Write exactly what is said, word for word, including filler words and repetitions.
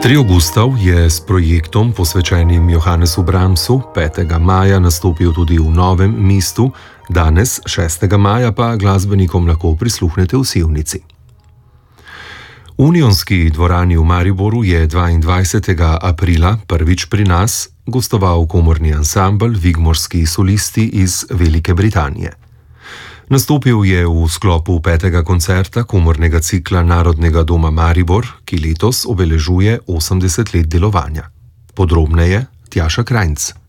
Trio Gustav je s projektom posvečenim Johannesu Brahmsu petega maja nastopil tudi v Novem mestu, danes, šestega maja, pa glasbenikom lahko prisluhnete v Sevnici. V Unionski dvorani v Mariboru je dvaindvajsetega aprila prvič pri nas gostoval komorni ansambel Vigmorski solisti iz Velike Britanije. Nastopil je v sklopu petega koncerta komornega cikla Narodnega doma Maribor, ki letos obeležuje osemdeset let delovanja. Podrobneje Tjaša Krajnc.